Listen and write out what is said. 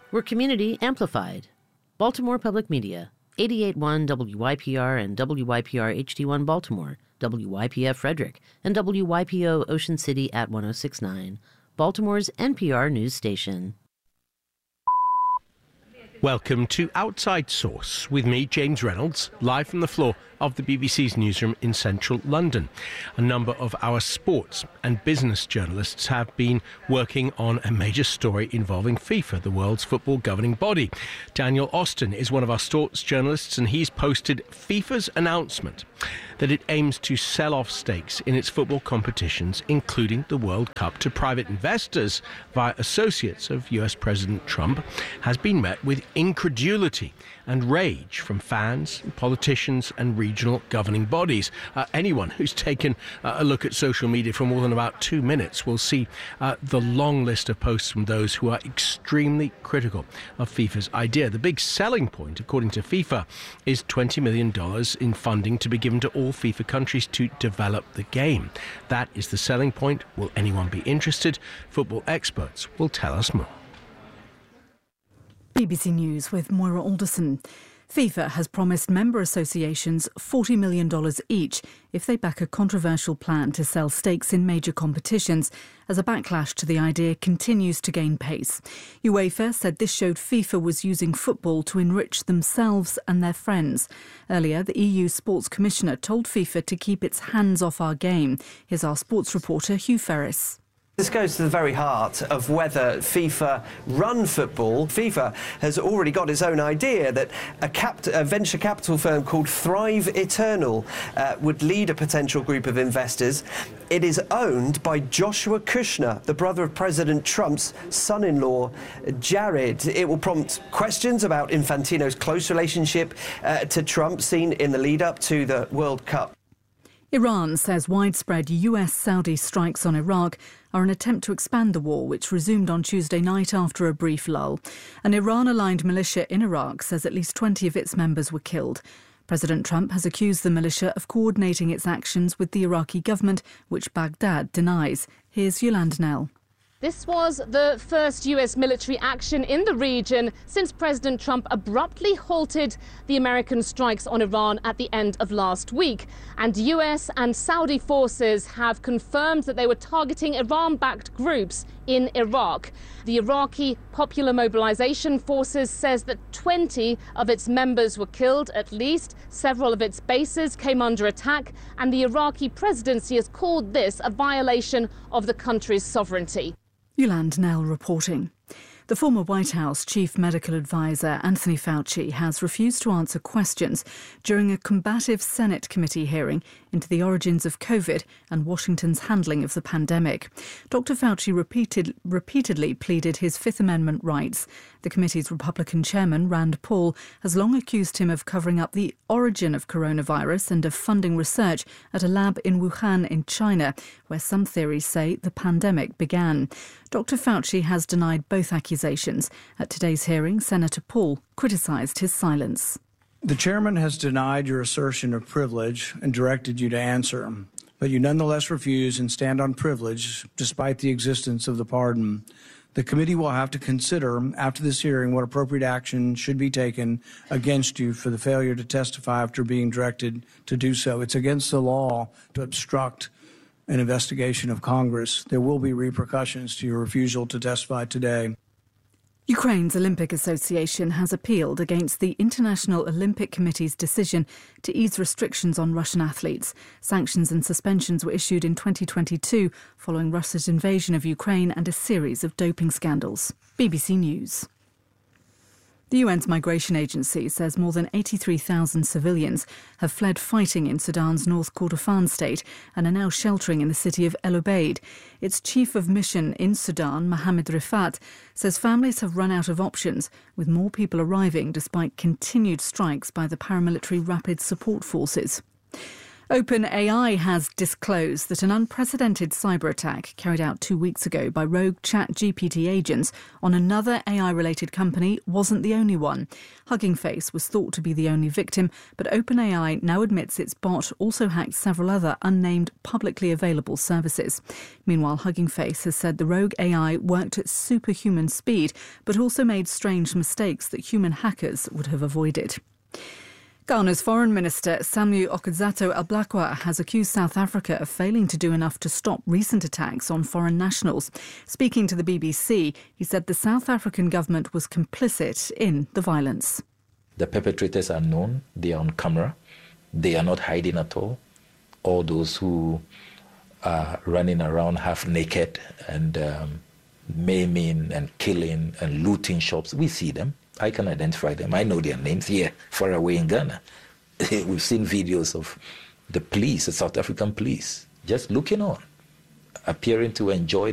We're community amplified. Baltimore Public Media, 88.1 WYPR and WYPR HD1 Baltimore, WYPF Frederick, and WYPO Ocean City at 106.9, Baltimore's NPR news station. Welcome to Outside Source with me, James Reynolds, live from the floor of the BBC's newsroom in central London. A number of our sports and business journalists have been working on a major story involving FIFA, the world's football governing body. Daniel Austin is one of our sports journalists, and he's posted FIFA's announcement that it aims to sell off stakes in its football competitions, including the World Cup, to private investors via associates of US President Trump, has been met with incredulity and rage from fans, politicians and regional governing bodies. Anyone who's taken a look at social media for more than about 2 minutes will see the long list of posts from those who are extremely critical of FIFA's idea. The big selling point, according to FIFA, is $20 million in funding to be given to all FIFA countries to develop the game. That is the selling point. Will anyone be interested? Football experts will tell us more. BBC News with Moira Alderson. FIFA has promised member associations $40 million each if they back a controversial plan to sell stakes in major competitions, as a backlash to the idea continues to gain pace. UEFA said this showed FIFA was using football to enrich themselves and their friends. Earlier, the EU Sports Commissioner told FIFA to keep its hands off our game. Here's our sports reporter Hugh Ferris. This goes to the very heart of whether FIFA run football. FIFA has already got its own idea that a venture capital firm called Thrive Eternal would lead a potential group of investors. It is owned by Joshua Kushner, the brother of President Trump's son-in-law, Jared. It will prompt questions about Infantino's close relationship to Trump, seen in the lead-up to the World Cup. Iran says widespread US-Saudi strikes on Iraq are an attempt to expand the war, which resumed on Tuesday night after a brief lull. An Iran-aligned militia in Iraq says at least 20 of its members were killed. President Trump has accused the militia of coordinating its actions with the Iraqi government, which Baghdad denies. Here's Yolande Knell. This was the first US military action in the region since President Trump abruptly halted the American strikes on Iran at the end of last week. And US and Saudi forces have confirmed that they were targeting Iran-backed groups in Iraq. The Iraqi Popular Mobilization Forces says that 20 of its members were killed, at least. Several of its bases came under attack, and the Iraqi presidency has called this a violation of the country's sovereignty. Yolande Knell reporting. The former White House chief medical advisor Anthony Fauci has refused to answer questions during a combative Senate committee hearing into the origins of COVID and Washington's handling of the pandemic. Dr. Fauci repeatedly pleaded his Fifth Amendment rights. The committee's Republican chairman, Rand Paul, has long accused him of covering up the origin of coronavirus and of funding research at a lab in Wuhan in China, where some theories say the pandemic began. Dr. Fauci has denied both accusations. At today's hearing, Senator Paul criticised his silence. The chairman has denied your assertion of privilege and directed you to answer, but you nonetheless refuse and stand on privilege despite the existence of the pardon. The committee will have to consider after this hearing what appropriate action should be taken against you for the failure to testify after being directed to do so. It's against the law to obstruct an investigation of Congress. There will be repercussions to your refusal to testify today. Ukraine's Olympic Association has appealed against the International Olympic Committee's decision to ease restrictions on Russian athletes. Sanctions and suspensions were issued in 2022 following Russia's invasion of Ukraine and a series of doping scandals. BBC News. The UN's migration agency says more than 83,000 civilians have fled fighting in Sudan's North Kordofan state and are now sheltering in the city of El Obeid. Its chief of mission in Sudan, Mohamed Rifat, says families have run out of options, with more people arriving despite continued strikes by the paramilitary Rapid Support Forces. OpenAI has disclosed that an unprecedented cyber attack carried out 2 weeks ago by rogue ChatGPT agents on another AI-related company wasn't the only one. Hugging Face was thought to be the only victim, but OpenAI now admits its bot also hacked several other unnamed publicly available services. Meanwhile, Hugging Face has said the rogue AI worked at superhuman speed, but also made strange mistakes that human hackers would have avoided. Ghana's Foreign Minister Samuel Okudzato Ablakwa has accused South Africa of failing to do enough to stop recent attacks on foreign nationals. Speaking to the BBC, he said the South African government was complicit in the violence. The perpetrators are known, they are on camera, they are not hiding at all. All those who are running around half naked and maiming and killing and looting shops, we see them. I can identify them. I know their names here, far away in Ghana. We've seen videos of the police, the South African police, just looking on, appearing to enjoy